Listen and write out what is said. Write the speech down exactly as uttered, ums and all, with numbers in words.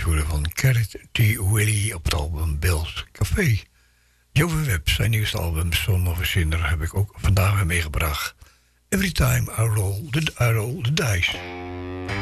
horen van Carrot T. Willie op het album Bill's Café. Joven Webb, zijn nieuwste album Son of a Sinner, heb ik ook vandaag weer meegebracht. Every time I roll the, I roll the dice.